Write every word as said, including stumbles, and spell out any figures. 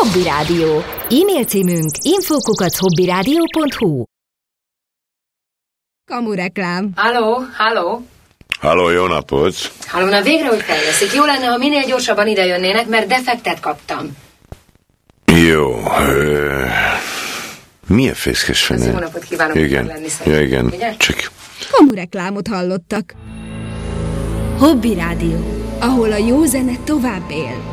Hobby Rádió. E-mail címünk info kukac hobbyradio pont hu. Kamureklám. Halló, halló. Halló, jó napot. Halló, na végre úgy fejleszik. Jó lenne, ha minél gyorsabban ide jönnének, mert defektet kaptam. Jó. Ö... Milyen fészkes fene? Jó napot kívánok. Igen, lenni ja, igen. Ugye? Csak... Kamureklámot hallottak. Hobby Rádió, ahol a jó zene tovább él.